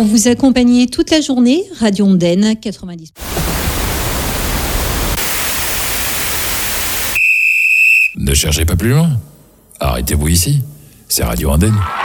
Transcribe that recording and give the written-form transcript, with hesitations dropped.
Pour vous accompagner toute la journée, Radio Ondaine 90. Ne cherchez pas plus loin. Arrêtez-vous ici. C'est Radio Ondaine.